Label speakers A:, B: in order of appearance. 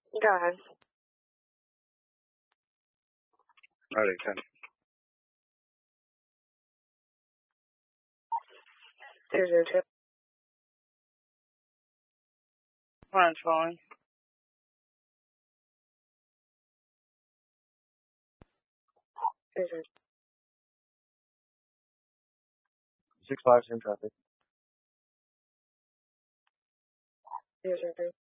A: Go ahead.
B: Alright, 10.
A: 202.
C: One's falling.
A: 202.
B: 6-5, same traffic.
A: 202.